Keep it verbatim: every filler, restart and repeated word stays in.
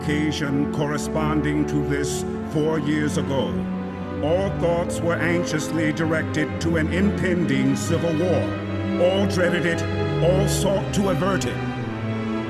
occasion corresponding to this four years ago, all thoughts were anxiously directed to an impending civil war. All dreaded it, all sought to avert it.